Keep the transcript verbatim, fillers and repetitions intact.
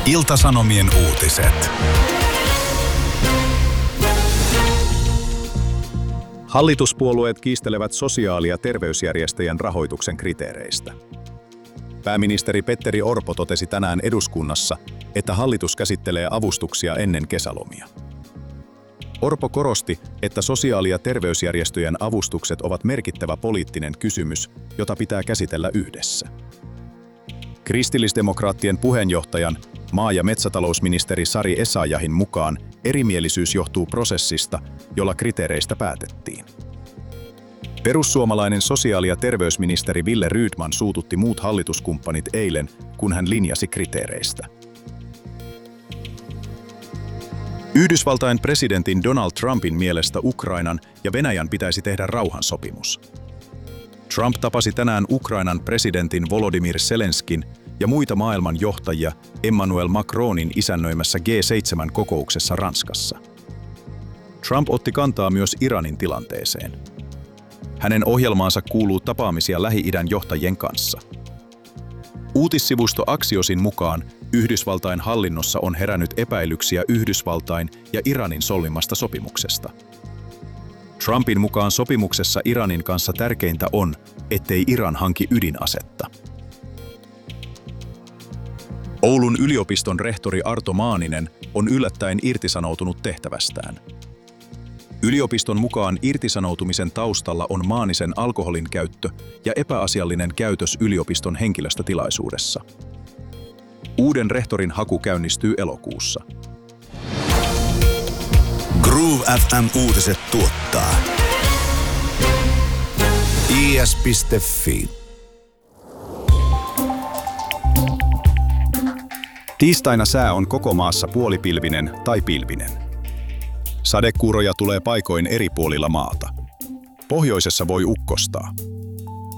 Ilta-Sanomien uutiset. Hallituspuolueet kiistelevät sosiaali- ja terveysjärjestöjen rahoituksen kriteereistä. Pääministeri Petteri Orpo totesi tänään eduskunnassa, että hallitus käsittelee avustuksia ennen kesälomia. Orpo korosti, että sosiaali- ja terveysjärjestöjen avustukset ovat merkittävä poliittinen kysymys, jota pitää käsitellä yhdessä. Kristillisdemokraattien puheenjohtajan, maa- ja metsätalousministeri Sari Essayahin mukaan erimielisyys johtuu prosessista, jolla kriteereistä päätettiin. Perussuomalainen sosiaali- ja terveysministeri Wille Rydman suututti muut hallituskumppanit eilen, kun hän linjasi kriteereistä. Yhdysvaltain presidentin Donald Trumpin mielestä Ukrainan ja Venäjän pitäisi tehdä rauhansopimus. Trump tapasi tänään Ukrainan presidentin Volodymyr Zelenskin ja muita maailman johtajia Emmanuel Macronin isännöimässä G seitsemän -kokouksessa Ranskassa. Trump otti kantaa myös Iranin tilanteeseen. Hänen ohjelmaansa kuuluu tapaamisia Lähi-idän johtajien kanssa. Uutissivusto Axiosin mukaan Yhdysvaltain hallinnossa on herännyt epäilyksiä Yhdysvaltain ja Iranin solmimasta sopimuksesta. Trumpin mukaan sopimuksessa Iranin kanssa tärkeintä on, ettei Iran hanki ydinasetta. Oulun yliopiston rehtori Arto Maaninen on yllättäen irtisanoutunut tehtävästään. Yliopiston mukaan irtisanoutumisen taustalla on Maanisen alkoholin käyttö ja epäasiallinen käytös yliopiston henkilöstötilaisuudessa. Uuden rehtorin haku käynnistyy elokuussa. Groove F M-uutiset tuottaa I S piste Fi. Tiistaina sää on koko maassa puolipilvinen tai pilvinen. Sadekuuroja tulee paikoin eri puolilla maata. Pohjoisessa voi ukkostaa.